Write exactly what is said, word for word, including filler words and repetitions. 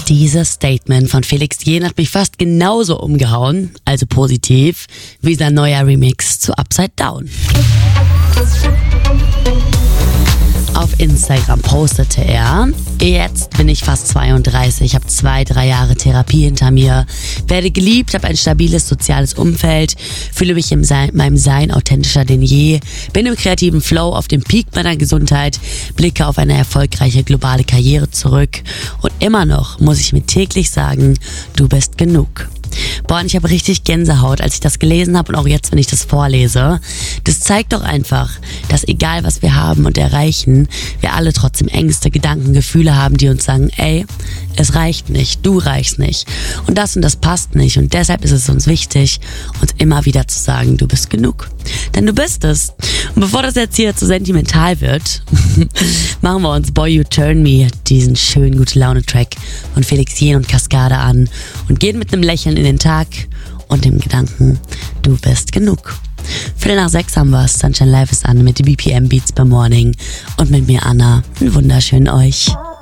Dieses Statement von Felix Jähn hat mich fast genauso umgehauen, also positiv, wie sein neuer Remix zu Upside Down. Auf Instagram postete er: Jetzt bin ich fast zweiunddreißig, habe zwei, drei Jahre Therapie hinter mir, werde geliebt, habe ein stabiles soziales Umfeld, fühle mich in meinem Sein authentischer denn je, bin im kreativen Flow auf dem Peak meiner Gesundheit, blicke auf eine erfolgreiche globale Karriere zurück und immer noch muss ich mir täglich sagen, du bist genug. Boah, und ich habe richtig Gänsehaut, als ich das gelesen habe und auch jetzt, wenn ich das vorlese. Das zeigt doch einfach, dass egal was wir haben und erreichen, wir alle trotzdem Ängste, Gedanken, Gefühle haben, die uns sagen, ey, es reicht nicht, du reichst nicht und das und das passt nicht und deshalb ist es uns wichtig, uns immer wieder zu sagen, du bist genug. Denn du bist es. Und bevor das jetzt hier zu sentimental wird, machen wir uns Boy You Turn Me, diesen schönen Gute-Laune-Track von Felix Jähn und Cascada an und gehen mit einem Lächeln in den Tag und dem Gedanken, du bist genug. Viertel nach sechs haben wir Sunshine Live ist an mit B P M Beats per Morning und mit mir Anna. Einen wunderschönen euch.